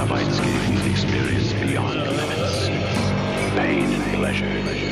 fights gave me an experience beyond limits. Pain and pleasure.